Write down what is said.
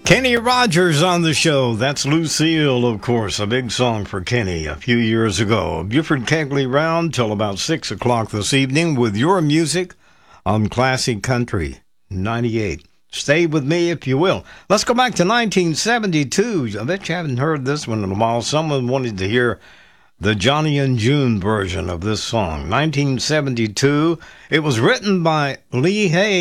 Kenny Rogers on the show. That's Lucille, of course, a big song for Kenny a few years ago. Buford Kegley round till about 6 o'clock this evening with your music on Classic Country 98. Stay with me if you will. Let's go back to 1972. I bet you haven't heard this one in a while. Someone wanted to hear the Johnny and June version of this song. 1972. It was written by Lee Hay.